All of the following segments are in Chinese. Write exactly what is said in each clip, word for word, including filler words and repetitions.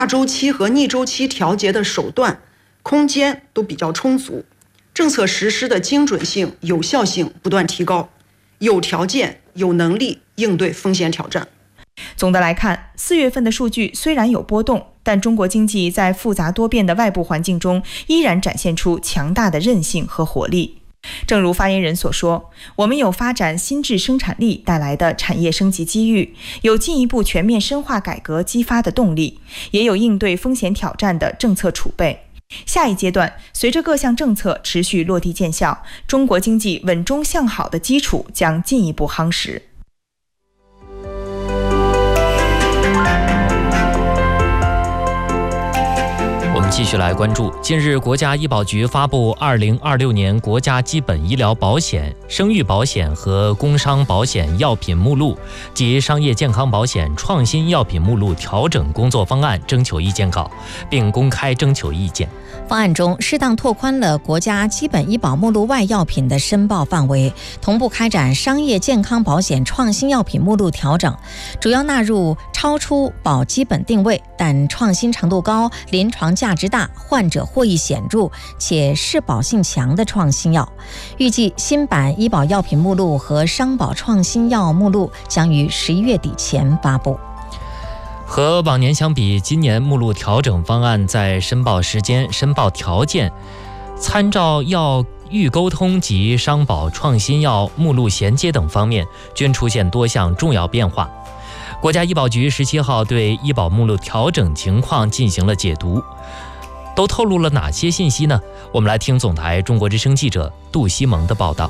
大周期和逆周期调节的手段、空间都比较充足，政策实施的精准性、有效性不断提高，有条件、有能力应对风险挑战。 总的来看，四月份的数据虽然有波动，但中国经济在复杂多变的外部环境中依然展现出强大的韧性和活力。正如发言人所说，我们有发展新质生产力带来的产业升级机遇，有进一步全面深化改革激发的动力，也有应对风险挑战的政策储备。下一阶段，随着各项政策持续落地见效，中国经济稳中向好的基础将进一步夯实。 继续来关注，近日国家医保局发布二零二六年国家基本医疗保险、生育保险和工伤保险药品目录及商业健康保险创新药品目录调整工作方案征求意见稿，并公开征求意见。 方案中适当拓宽了国家基本医保目录外药品的申报范围，同步开展商业健康保险创新药品目录调整，主要纳入超出保基本定位但创新程度高、临床价值大、患者获益显著且适保性强的创新药。预计新版医保药品目录和商保创新药目录将于十一月底前发布。 和往年相比，今年目录调整方案在申报时间、申报条件、参照药预沟通及商保创新药目录衔接等方面均出现多项重要变化。国家医保局十七号对医保目录调整情况进行了解读，都透露了哪些信息呢？我们来听总台中国之声记者杜西蒙的报道。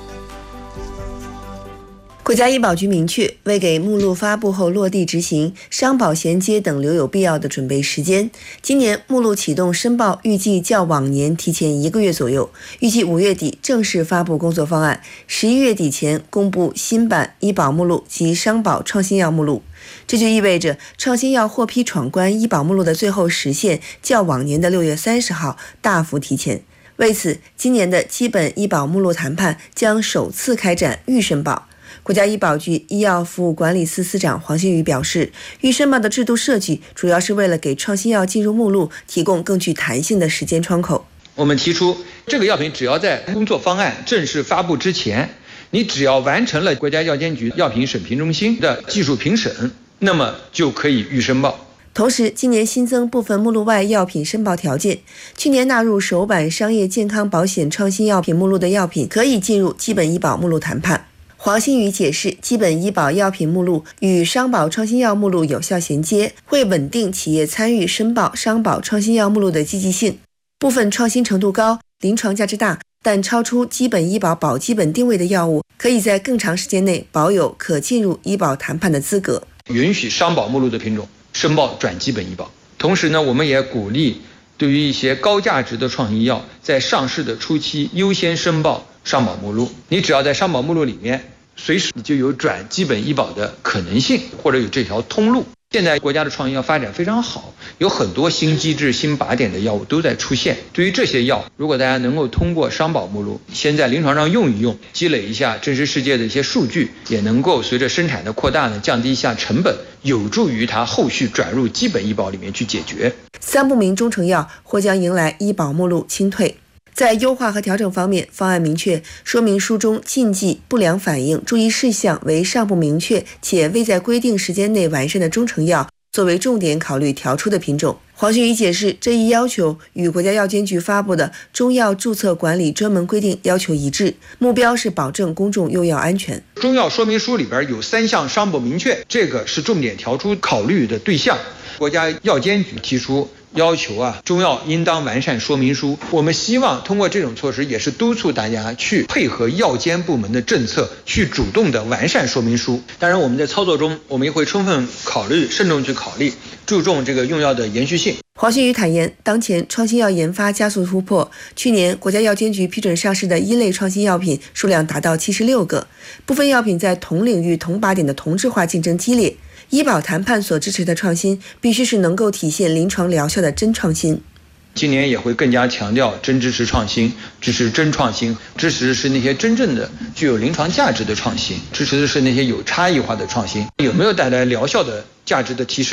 国家医保局明确，为给目录发布后落地执行、商保衔接等留有必要的准备时间，今年目录启动申报预计较往年提前一个月左右，预计五月底正式发布工作方案，十一月底前公布新版医保目录及商保创新药目录。这就意味着创新药获批闯关医保目录的最后时限较往年的六月三十号大幅提前。为此，今年的基本医保目录谈判将首次开展预申报。国家医保局医药服务管理司司长黄新宇表示，预申报的制度设计主要是为了给创新药进入目录提供更具弹性的时间窗口。 我们提出，这个药品只要在工作方案正式发布之前，你只要完成了国家药监局药品审评中心的技术评审，那么就可以预申报。 同时，今年新增部分目录外药品申报条件，去年纳入首版商业健康保险创新药品目录的药品可以进入基本医保目录谈判。黄新宇解释，基本医保药品目录与商保创新药目录有效衔接，会稳定企业参与申报商保创新药目录的积极性。部分创新程度高、临床价值大但超出基本医保保基本定位的药物，可以在更长时间内保有可进入医保谈判的资格。 允许商保目录的品种申报转基本医保。同时呢，我们也鼓励对于一些高价值的创新药，在上市的初期优先申报商保目录。你只要在商保目录里面，随时你就有转基本医保的可能性，或者有这条通路。现在国家的创新药发展非常好，有很多新机制、新靶点的药物都在出现。对于这些药，如果大家能够通过商保目录先在临床上用一用，积累一下真实世界的一些数据，也能够随着生产的扩大呢，降低一下成本，有助于它后续转入基本医保里面去解决。 三不明中成药或将迎来医保目录清退。在优化和调整方面，方案明确说明书中禁忌、不良反应、注意事项为尚不明确且未在规定时间内完善的中成药作为重点考虑调出的品种。黄新宇解释，这一要求与国家药监局发布的中药注册管理专门规定要求一致，目标是保证公众用药安全。 中药说明书里边有三项尚不明确，这个是重点调出考虑的对象。国家药监局提出要求啊，中药应当完善说明书。我们希望通过这种措施，也是督促大家去配合药监部门的政策，去主动的完善说明书。当然，我们在操作中，我们也会充分考虑、慎重去考虑，注重这个用药的延续性。 黄新宇坦言，当前创新药研发加速突破，去年国家药监局批准上市的一类创新药品数量达到七十六个，部分药品在同领域同靶点的同质化竞争激烈。医保谈判所支持的创新，必须是能够体现临床疗效的真创新。 今年也会更加强调真支持创新，支持真创新，支持的是那些真正的具有临床价值的创新，支持的是那些有差异化的创新，有没有带来疗效的价值的提升，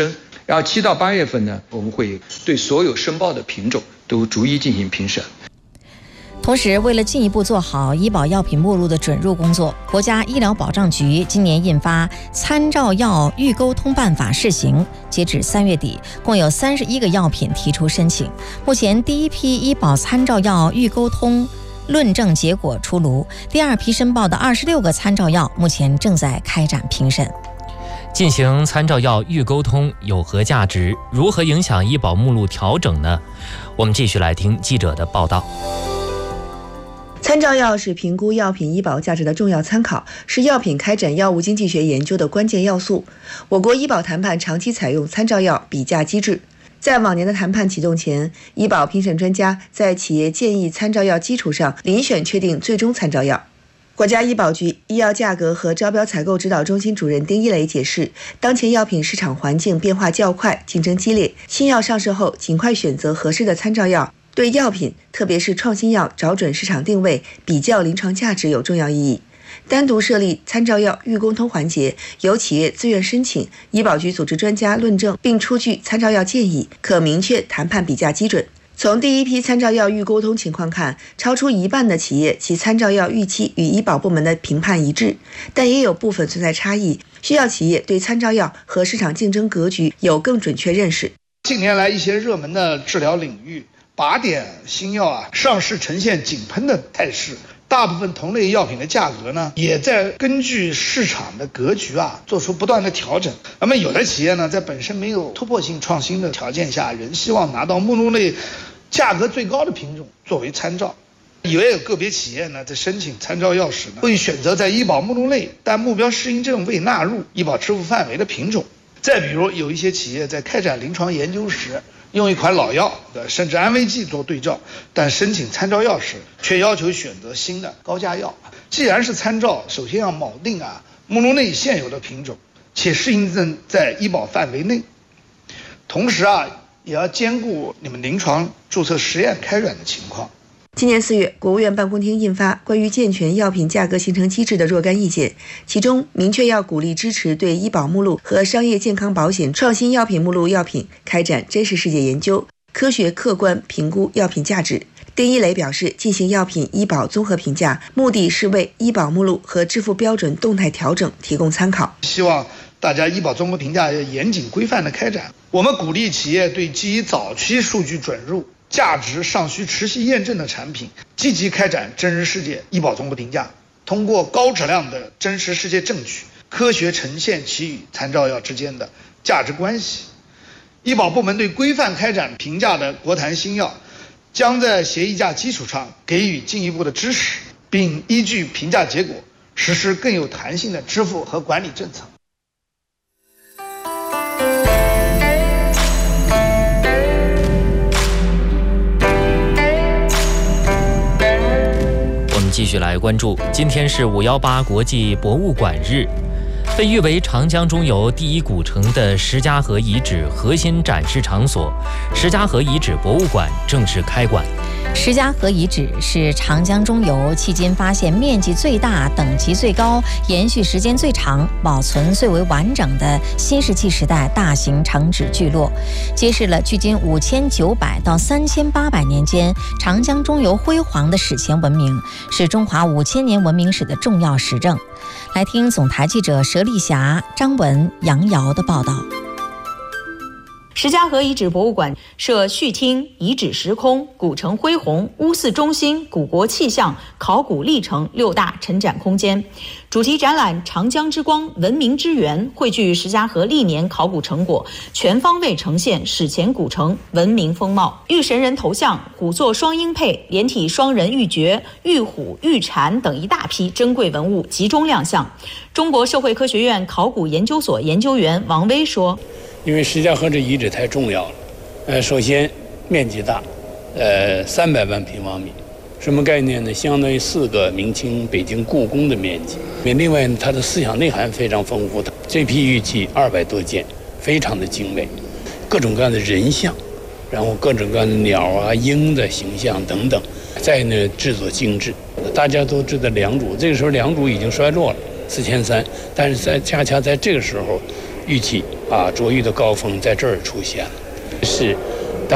然后七到八月份呢，我们会对所有申报的品种都逐一进行评审。 同时，为了进一步做好医保药品目录的准入工作，国家医疗保障局今年印发《参照药预沟通办法》试行，截止三月底，共有三十一个药品提出申请。目前，第一批医保参照药预沟通论证结果出炉，第二批申报的二十六个参照药目前正在开展评审。 进行参照药预沟通有何价值？如何影响医保目录调整呢？我们继续来听记者的报道。 参照药是评估药品医保价值的重要参考，是药品开展药物经济学研究的关键要素。我国医保谈判长期采用参照药比价机制。在往年的谈判启动前，医保评审专家在企业建议参照药基础上遴选确定最终参照药。国家医保局医药价格和招标采购指导中心主任丁一雷解释，当前药品市场环境变化较快，竞争激烈，新药上市后尽快选择合适的参照药，对药品，特别是创新药找准市场定位、比较临床价值有重要意义。单独设立参照药预沟通环节，由企业自愿申请，医保局组织专家论证并出具参照药建议，可明确谈判比价基准。从第一批参照药预沟通情况看，超出一半的企业其参照药预期与医保部门的评判一致，但也有部分存在差异，需要企业对参照药和市场竞争格局有更准确认识。 近年来一些热门的治疗领域，靶点新药啊上市呈现井喷的态势，大部分同类药品的价格呢，也在根据市场的格局啊做出不断的调整。那么有的企业呢，在本身没有突破性创新的条件下，仍希望拿到目录内价格最高的品种作为参照。也有个别企业呢，在申请参照药时呢，会选择在医保目录内但目标适应症未纳入医保支付范围的品种。再比如，有一些企业在开展临床研究时，用一款老药甚至安慰剂做对照，但申请参照药时却要求选择新的高价药。既然是参照，首先要铆定啊目录内现有的品种，且适应症在医保范围内，同时啊也要兼顾你们临床注册实验开展的情况。 今年四月，国务院办公厅印发关于健全药品价格形成机制的若干意见，其中明确要鼓励支持对医保目录和商业健康保险创新药品目录药品开展真实世界研究，科学客观评估药品价值。丁一雷表示，进行药品医保综合评价，目的是为医保目录和支付标准动态调整提供参考。 希望大家医保综合评价要严谨规范的开展。我们鼓励企业对基于早期数据准入、价值尚需持续验证的产品，积极开展真实世界医保综合评价，通过高质量的真实世界证据，科学呈现其与参照药之间的价值关系。医保部门对规范开展评价的国谈新药，将在协议价基础上给予进一步的支持，并依据评价结果实施更有弹性的支付和管理政策。 继续来关注，今天是五一八国际博物馆日，被誉为长江中游第一古城的石家河遗址核心展示场所石家河遗址博物馆正式开馆。 石家河遗址是长江中游迄今发现面积最大、等级最高、延续时间最长、保存最为完整的新石器时代大型城址聚落，揭示了距今五千九百到三千八百年间长江中游辉煌的史前文明，是中华五千年文明史的重要实证。来听总台记者佘丽霞、张文、杨瑶的报道。 石家河遗址博物馆设序厅、遗址时空、古城恢宏、屋寺中心、古国气象、考古历程六大陈展空间。主题展览长江之光，文明之源，汇聚石家河历年考古成果，全方位呈现史前古城文明风貌。玉神人头像、虎座双鹰配、连体双人玉珏、玉虎、玉蝉等一大批珍贵文物集中亮相。中国社会科学院考古研究所研究员王威说， 因为石家河这遗址太重要了，呃，首先面积大，呃，三百万平方米，什么概念呢？相当于四个明清北京故宫的面积。另外呢，它的思想内涵非常丰富的，这批玉器二百多件，非常的精美，各种各样的人像，然后各种各样的鸟啊、鹰的形象等等，再呢制作精致。大家都知道良渚，这个时候良渚已经衰落了，四千三，但是在恰恰在这个时候，玉器啊，卓越的高峰在这儿出现了，是